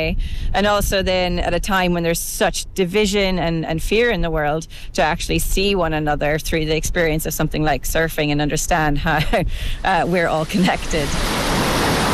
way. And also then at a time when there's such division and fear in the world, to actually see one another through the experience of something like surfing and understand how we're all connected.